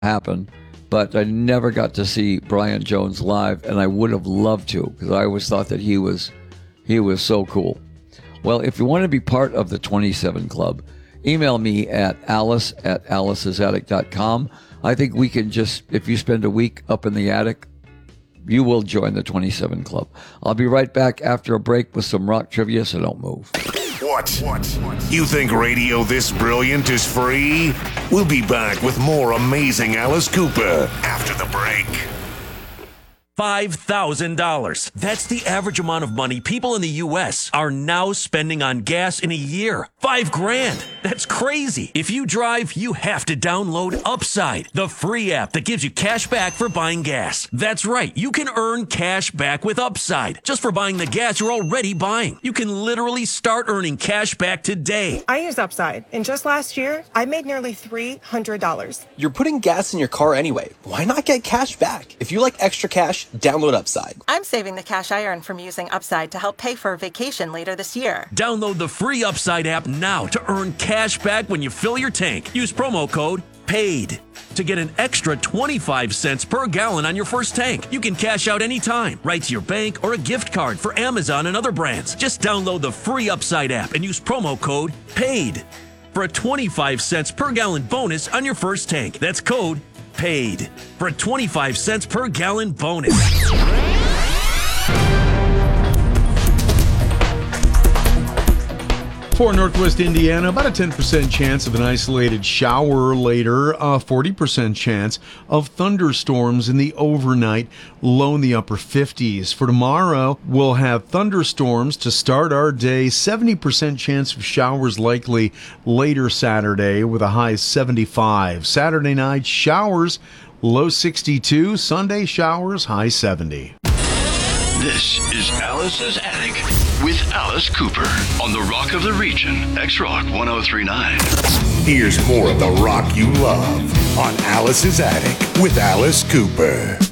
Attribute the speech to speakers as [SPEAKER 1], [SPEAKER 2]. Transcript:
[SPEAKER 1] happen, but I never got to see Brian Jones live, and I would have loved to because I always thought that he was so cool. Well, if you want to be part of the 27 Club, email me at alice@alice'sattic.com. I think we can just, if you spend a week up in the attic, you will join the 27 Club. I'll be right back after a break with some rock trivia, so don't move.
[SPEAKER 2] What? You think radio this brilliant is free? We'll be back with more amazing Alice Cooper after the break.
[SPEAKER 3] $5,000. That's the average amount of money people in the U.S. are now spending on gas in a year. $5,000. That's crazy. If you drive, you have to download Upside, the free app that gives you cash back for buying gas. That's right. You can earn cash back with Upside just for buying the gas you're already buying. You can literally start earning cash back today.
[SPEAKER 4] I use Upside, and just last year, I made nearly $300.
[SPEAKER 5] You're putting gas in your car anyway. Why not get cash back? If you like extra cash, download Upside.
[SPEAKER 6] I'm saving the cash I earn from using Upside to help pay for a vacation later this year.
[SPEAKER 3] Download the free Upside app now to earn cash back when you fill your tank. Use promo code PAID to get an extra 25 cents per gallon on your first tank. You can cash out anytime, right to your bank or a gift card for Amazon and other brands. Just download the free Upside app and use promo code PAID for a 25 cents per gallon bonus on your first tank. That's code PAID for a 25 cents per gallon bonus.
[SPEAKER 7] For Northwest Indiana, about a 10% chance of an isolated shower later, a 40% chance of thunderstorms in the overnight, low in the upper 50s. For tomorrow, we'll have thunderstorms to start our day, 70% chance of showers likely later Saturday with a high 75. Saturday night, showers, low 62. Sunday, showers, high 70.
[SPEAKER 8] This is Alice's Attic with Alice Cooper on the Rock of the Region, X-Rock 1039.
[SPEAKER 2] Here's more of the rock you love on Alice's Attic with Alice Cooper.